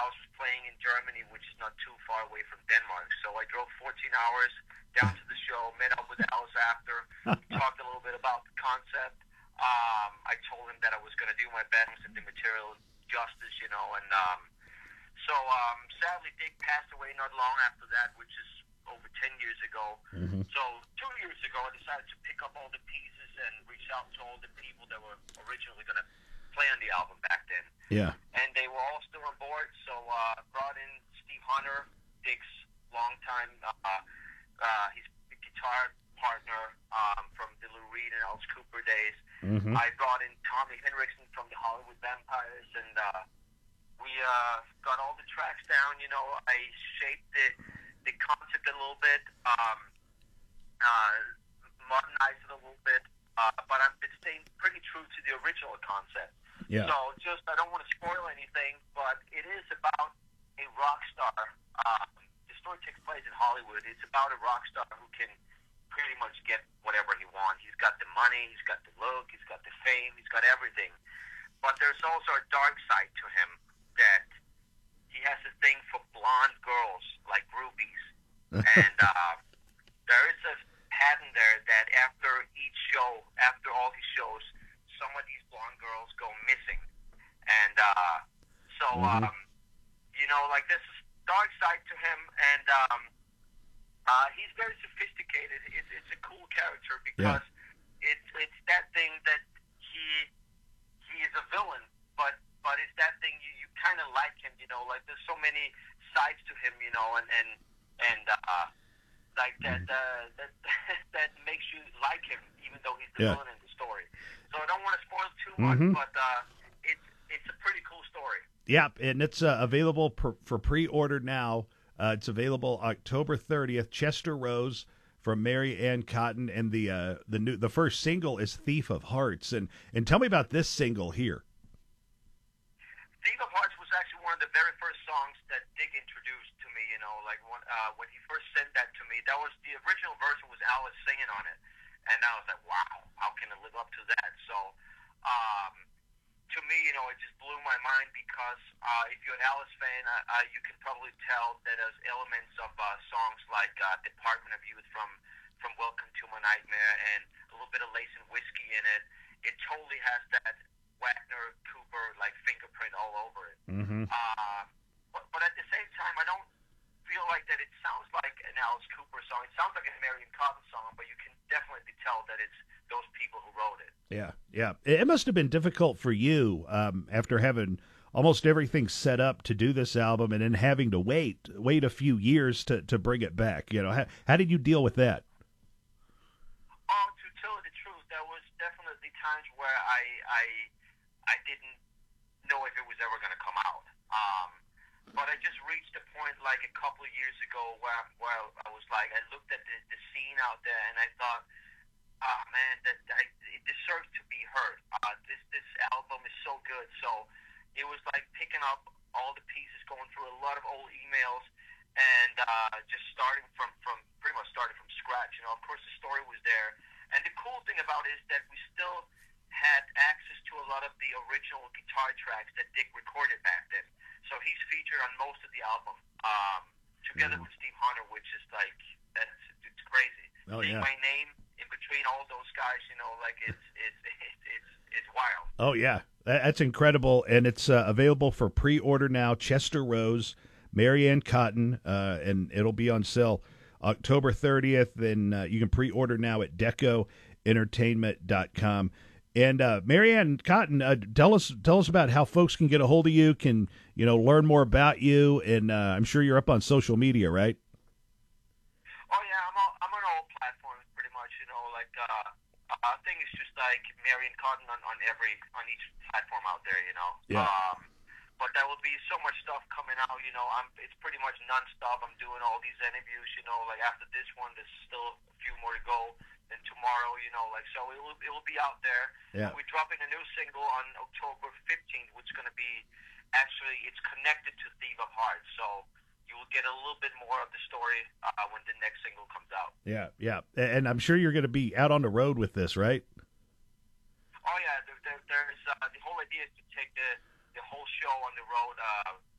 Alice was playing in Germany, which is not too far away from Denmark. So I drove 14 hours down to the show, met up with Alice after, talked a little bit about the concept. I told him that I was going to do my best and the material justice, and sadly Dick passed away not long after that, which is over 10 years ago. Mm-hmm. So 2 years ago, I decided to pick up all the pieces and reach out to all the people that were originally going to play on the album back then. Yeah. And they were all still on board, so brought in Steve Hunter, Dick's longtime, his guitar partner from the Lou Reed and Alice Cooper days. Mm-hmm. I brought in Tommy Henriksen from the Hollywood Vampires, and we got all the tracks down. I shaped the concept a little bit, modernized it a little bit, but I've been staying pretty true to the original concept. Yeah. So I don't want to spoil anything, but it is about a rock star. The story takes place in Hollywood. It's about a rock star who can pretty much get whatever he wants. He's got the money, he's got the look, he's got the fame, he's got everything. But there's also a dark side to him, that he has a thing for blonde girls, like groupies. And there is a pattern there that after each show, after all his shows, some of these blonde girls go missing. And this is dark side to him, and he's very sophisticated. It's a cool character because it's that thing that he is a villain, but it's that thing you kind of like him, like there's so many sides to him, like that makes you like him, even though he's the villain in the story. So I don't want to spoil too much, but it's a pretty cool story. Yeah, and it's available for pre-order now. It's available October 30th. Chester Rose from Mary Ann Cotton, and the first single is "Thief of Hearts." And tell me about this single here. "Thief of Hearts" was actually one of the very first songs that Dick introduced to me. When he first sent that to me, that was the original version was Alice singing on it, and I was like, wow, how can I live up to that? So, to me, it just blew my mind because if you're an Alice fan, you can probably tell that there's elements of songs like Department of Youth from Welcome to My Nightmare and a little bit of Lace and Whiskey in it. It totally has that Wagner, Cooper, fingerprint all over it. Mm-hmm. But at the same time, I don't feel like that it sounds like an Alice Cooper song. It sounds like a Marion Cotton song, but you can definitely tell that it's those people who wrote it. Yeah. It must have been difficult for you after having almost everything set up to do this album and then having to wait a few years to bring it back. How did you deal with that? To tell the truth, there was definitely times where I didn't know if it was ever going to come out. But I just reached a point a couple of years ago where I was I looked at the scene out there and I thought, oh man, it deserves to be heard. This album is so good. So it was picking up all the pieces, going through a lot of old emails, and just starting from pretty much starting from scratch. Of course the story was there, and the cool thing about it is that we still had access to a lot of the original guitar tracks that Dick recorded back then. So he's featured on most of the album, together with Steve Hunter, which is it's crazy. Oh, Seeing yeah. my name in between all those guys, it's wild. Oh yeah, that's incredible, and it's available for pre-order now. Chester Rose, Mary Ann Cotton, and it'll be on sale October 30th, and you can pre-order now at DecoEntertainment.com. And Mary Ann Cotton, tell us about how folks can get a hold of you, can learn more about you, and I'm sure you're up on social media, right? Oh yeah, I'm on all platforms pretty much. I think it's just Mary Ann Cotton on each platform out there. Yeah. But there will be so much stuff coming out. It's pretty much nonstop. I'm doing all these interviews. After this one, there's still a few more to go. And tomorrow, so it will be out there. Yeah. We're dropping a new single on October 15th, which is going to be it's connected to Thief of Hearts. So you will get a little bit more of the story when the next single comes out. Yeah. And I'm sure you're going to be out on the road with this, right? Oh yeah, there's the whole idea is to take the whole show on the road